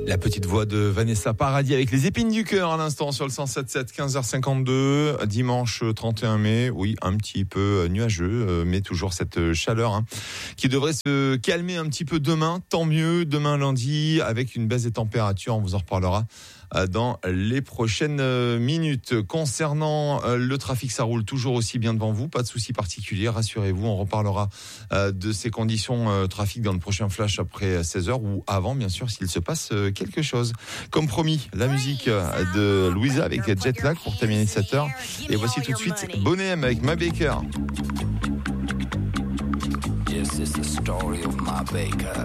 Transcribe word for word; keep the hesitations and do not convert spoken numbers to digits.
La petite voix de Vanessa Paradis avec les épines du cœur à l'instant sur le cent sept sept, quinze heures cinquante-deux, dimanche trente et un mai. Oui, un petit peu nuageux, mais toujours cette chaleur hein, qui devrait se calmer un petit peu demain. Tant mieux, demain lundi, avec une baisse des températures, on vous en reparlera dans les prochaines minutes. Concernant le trafic, ça roule toujours aussi bien devant vous, pas de soucis particuliers, rassurez-vous. On reparlera de ces conditions trafic dans le prochain flash après seize heures ou avant, bien sûr, s'il se passe quelque chose. Comme promis, la musique de Louisa avec Jetlag pour terminer cette heure. Et voici tout de suite Bonnet M avec Ma Baker. Yes, it's the story of my baker.